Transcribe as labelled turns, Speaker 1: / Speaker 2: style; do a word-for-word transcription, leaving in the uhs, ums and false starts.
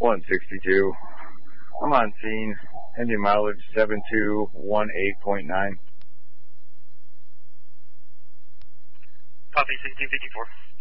Speaker 1: one sixty-two. I'm on scene. Engine mileage seven two one eight point nine.
Speaker 2: Copy sixteen fifty-four.